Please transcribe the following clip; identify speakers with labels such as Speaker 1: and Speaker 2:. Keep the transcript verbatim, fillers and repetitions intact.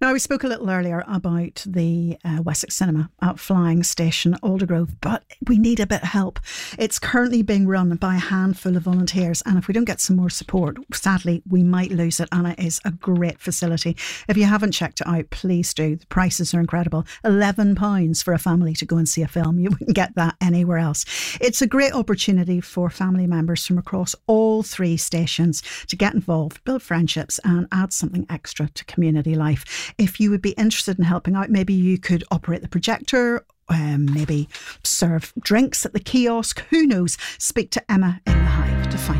Speaker 1: Now, we spoke a little earlier about the uh, Wessex Cinema at Flying Station, Aldergrove, but we need a bit of help. It's currently being run by a handful of volunteers, and if we don't get some more support, sadly, we might lose it, and it is a great facility. If you haven't checked it out, please do. The prices are incredible. eleven pounds for a family to go and see a film. You wouldn't get that anywhere else. It's a great opportunity for family members from across all three stations to get involved, build friendships, and add something extra to community life. If you would be interested in helping out, maybe you could operate the projector, um, maybe serve drinks at the kiosk. Who knows? Speak to Emma in the Hive to find